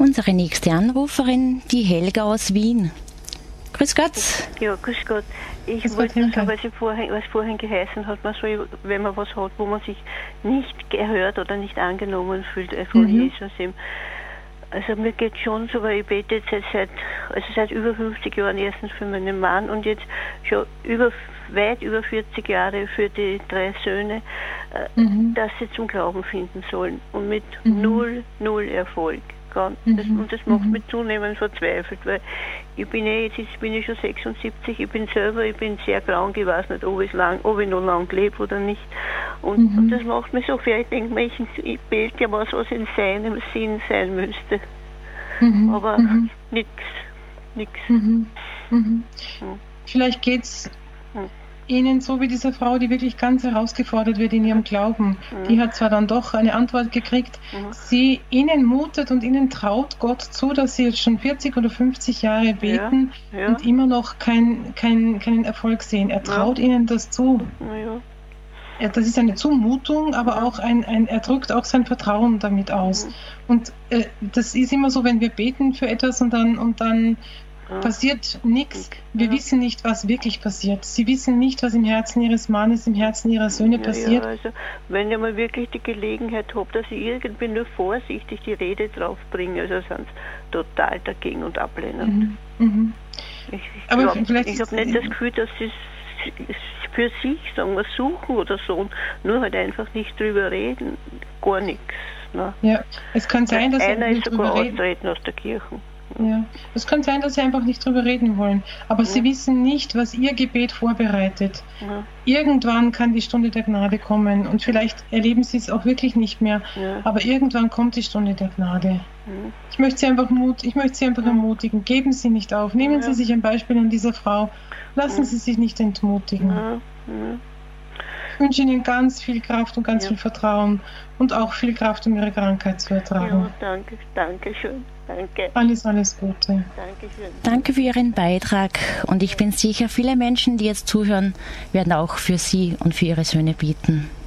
Unsere nächste Anruferin, die Helga aus Wien. Grüß Gott. Ja, grüß Gott. Ich wollte nur sagen, was vorhin geheißen hat, man soll, wenn man was hat, wo man sich nicht gehört oder nicht angenommen fühlt von Jesus. Also mir geht schon so, weil ich bete jetzt seit über 50 Jahren erstens für meinen Mann und jetzt schon weit über 40 Jahre für die 3 Söhne, dass sie zum Glauben finden sollen und mit null Erfolg. Und das macht mich zunehmend verzweifelt, weil ich bin schon 76, ich bin sehr krank, ich weiß nicht, ob ich noch lang lebe oder nicht. Und das macht mich so fair, ich denke mir, ich bete ja was in seinem Sinn sein müsste. Aber nichts. Vielleicht geht's Ihnen so wie dieser Frau, die wirklich ganz herausgefordert wird in ihrem Glauben. Die hat zwar dann doch eine Antwort gekriegt, Ihnen mutet und Ihnen traut Gott zu, dass Sie jetzt schon 40 oder 50 Jahre beten und immer noch keinen Erfolg sehen. Er traut Ihnen das zu. Das ist eine Zumutung, aber auch er drückt auch sein Vertrauen damit aus. Und das ist immer so, wenn wir beten für etwas und dann passiert nichts. Wir wissen nicht, was wirklich passiert. Sie wissen nicht, was im Herzen Ihres Mannes, im Herzen Ihrer Söhne passiert. Also, wenn ich mal wirklich die Gelegenheit habe, dass ich irgendwie nur vorsichtig die Rede drauf bringe, also sind sie total dagegen und ablehnend. Ich habe nicht das Gefühl, dass sie es für sich, sagen wir, suchen oder so, nur halt einfach nicht drüber reden. Gar nichts. Ne? Ja, es kann sein, dass einer ist sogar austreten aus der Kirche. Ja, es kann sein, dass sie einfach nicht drüber reden wollen. Aber sie wissen nicht, was ihr Gebet vorbereitet. Irgendwann kann die Stunde der Gnade kommen und vielleicht erleben sie es auch wirklich nicht mehr. Aber irgendwann kommt die Stunde der Gnade. Ich möchte sie einfach ermutigen. Geben Sie nicht auf. Nehmen Sie sich ein Beispiel an dieser Frau. Lassen Sie sich nicht entmutigen. Ich wünsche Ihnen ganz viel Kraft und ganz viel Vertrauen und auch viel Kraft, um Ihre Krankheit zu ertragen. Ja, danke schön. Danke. Alles Gute. Dankeschön. Danke für Ihren Beitrag und ich bin sicher, viele Menschen, die jetzt zuhören, werden auch für Sie und für Ihre Söhne beten.